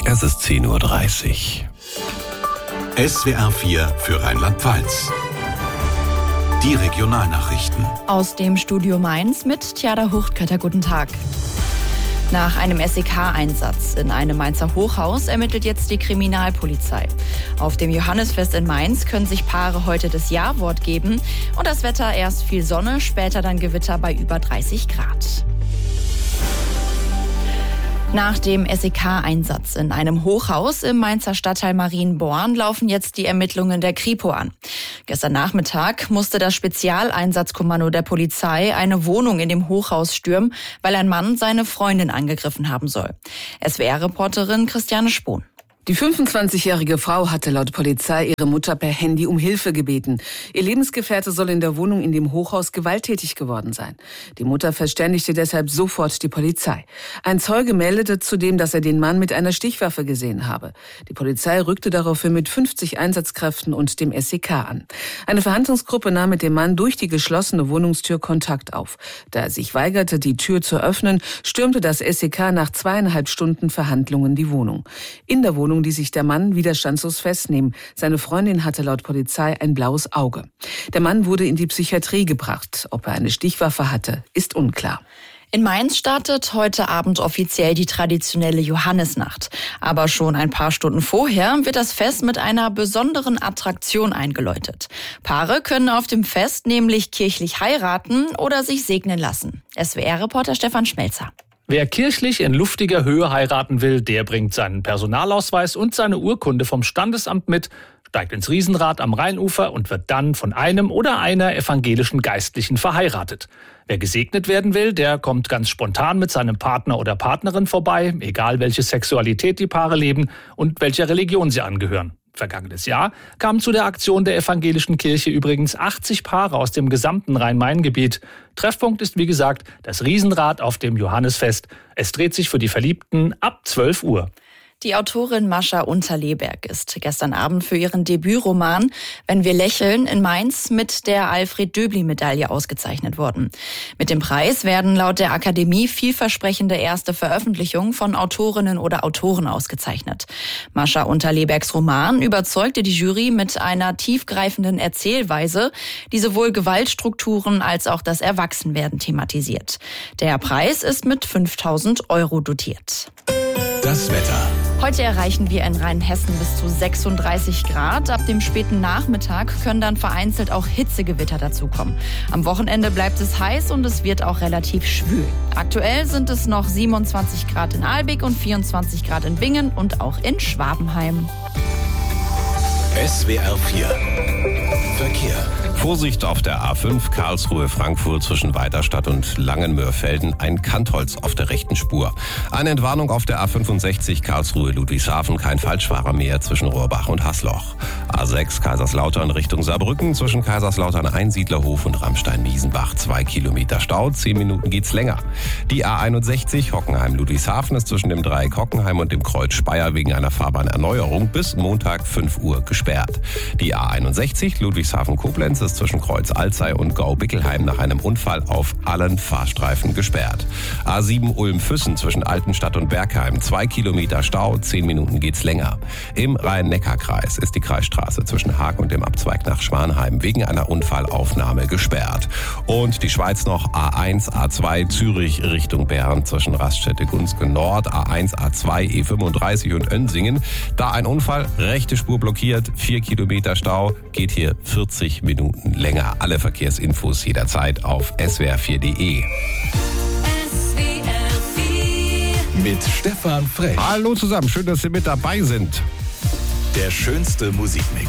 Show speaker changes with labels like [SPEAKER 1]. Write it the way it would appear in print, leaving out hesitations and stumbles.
[SPEAKER 1] Es ist 10:30 Uhr.
[SPEAKER 2] SWR 4 für Rheinland-Pfalz. Die Regionalnachrichten.
[SPEAKER 3] Aus dem Studio Mainz mit Tjada Huchtkötter. Guten Tag. Nach einem SEK-Einsatz in einem Mainzer Hochhaus ermittelt jetzt die Kriminalpolizei. Auf dem Johannisfest in Mainz können sich Paare heute das Ja-Wort geben. Und das Wetter: erst viel Sonne, später dann Gewitter bei über 30 Grad. Nach dem SEK-Einsatz in einem Hochhaus im Mainzer Stadtteil Marienborn laufen jetzt die Ermittlungen der Kripo an. Gestern Nachmittag musste das Spezialeinsatzkommando der Polizei eine Wohnung in dem Hochhaus stürmen, weil ein Mann seine Freundin angegriffen haben soll. SWR-Reporterin Christiane Spohn.
[SPEAKER 4] Die 25-jährige Frau hatte laut Polizei ihre Mutter per Handy um Hilfe gebeten. Ihr Lebensgefährte soll in der Wohnung in dem Hochhaus gewalttätig geworden sein. Die Mutter verständigte deshalb sofort die Polizei. Ein Zeuge meldete zudem, dass er den Mann mit einer Stichwaffe gesehen habe. Die Polizei rückte daraufhin mit 50 Einsatzkräften und dem SEK an. Eine Verhandlungsgruppe nahm mit dem Mann durch die geschlossene Wohnungstür Kontakt auf. Da er sich weigerte, die Tür zu öffnen, stürmte das SEK nach 2,5 Stunden Verhandlungen die Wohnung. In der Wohnung ließ sich der Mann widerstandslos festnehmen. Seine Freundin hatte laut Polizei ein blaues Auge. Der Mann wurde in die Psychiatrie gebracht. Ob er eine Stichwaffe hatte, ist unklar.
[SPEAKER 3] In Mainz startet heute Abend offiziell die traditionelle Johannisnacht. Aber schon ein paar Stunden vorher wird das Fest mit einer besonderen Attraktion eingeläutet. Paare können auf dem Fest nämlich kirchlich heiraten oder sich segnen lassen. SWR-Reporter Stefan Schmelzer.
[SPEAKER 5] Wer kirchlich in luftiger Höhe heiraten will, der bringt seinen Personalausweis und seine Urkunde vom Standesamt mit, steigt ins Riesenrad am Rheinufer und wird dann von einem oder einer evangelischen Geistlichen verheiratet. Wer gesegnet werden will, der kommt ganz spontan mit seinem Partner oder Partnerin vorbei, egal welche Sexualität die Paare leben und welcher Religion sie angehören. Vergangenes Jahr kamen zu der Aktion der evangelischen Kirche übrigens 80 Paare aus dem gesamten Rhein-Main-Gebiet. Treffpunkt ist wie gesagt das Riesenrad auf dem Johannisfest. Es dreht sich für die Verliebten ab 12 Uhr.
[SPEAKER 3] Die Autorin Mascha Unterleberg ist gestern Abend für ihren Debütroman Wenn wir lächeln in Mainz mit der Alfred-Döblin-Medaille ausgezeichnet worden. Mit dem Preis werden laut der Akademie vielversprechende erste Veröffentlichungen von Autorinnen oder Autoren ausgezeichnet. Mascha Unterlebergs Roman überzeugte die Jury mit einer tiefgreifenden Erzählweise, die sowohl Gewaltstrukturen als auch das Erwachsenwerden thematisiert. Der Preis ist mit 5.000 € dotiert.
[SPEAKER 2] Das Wetter.
[SPEAKER 3] Heute erreichen wir in Rheinhessen bis zu 36 Grad. Ab dem späten Nachmittag können dann vereinzelt auch Hitzegewitter dazukommen. Am Wochenende bleibt es heiß und es wird auch relativ schwül. Aktuell sind es noch 27 Grad in Albeck und 24 Grad in Bingen und auch in Schwabenheim.
[SPEAKER 2] SWR 4 Verkehr.
[SPEAKER 1] Vorsicht auf der A5 Karlsruhe-Frankfurt zwischen Weiterstadt und Langenmörfelden, ein Kantholz auf der rechten Spur. Eine Entwarnung auf der A65 Karlsruhe-Ludwigshafen, kein Falschfahrer mehr zwischen Rohrbach und Hasloch. A6 Kaiserslautern Richtung Saarbrücken zwischen Kaiserslautern Einsiedlerhof und Ramstein-Miesenbach, 2 Kilometer Stau, 10 Minuten geht's länger. Die A61 Hockenheim-Ludwigshafen ist zwischen dem Dreieck Hockenheim und dem Kreuz Speyer wegen einer Fahrbahnerneuerung bis Montag 5 Uhr gesperrt. Die A61 Ludwigshafen-Koblenz ist zwischen Kreuz Alzey und Gau-Bickelheim nach einem Unfall auf allen Fahrstreifen gesperrt. A7 Ulm-Füssen zwischen Altenstadt und Bergheim, 2 Kilometer Stau, 10 Minuten geht's länger. Im Rhein-Neckar-Kreis ist die Kreisstraße zwischen Haag und dem Abzweig nach Schwanheim wegen einer Unfallaufnahme gesperrt. Und die Schweiz noch A1, A2 Zürich Richtung Bern zwischen Raststätte-Gunzke Nord, A1, A2, E35 und Önsingen. Da ein Unfall, rechte Spur blockiert, 4 Kilometer Stau, geht hier 40 Minuten länger. Alle Verkehrsinfos jederzeit auf swr4.de.
[SPEAKER 2] Mit Stefan Frech.
[SPEAKER 1] Hallo zusammen, schön, dass Sie mit dabei sind.
[SPEAKER 2] Der schönste Musikmix.